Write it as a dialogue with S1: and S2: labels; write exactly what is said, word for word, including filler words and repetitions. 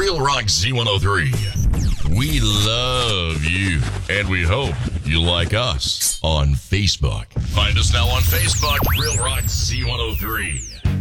S1: Real Rock Z one oh three. We love you, and we hope you like us on Facebook. Find us now on Facebook, Real Rock Z one oh three.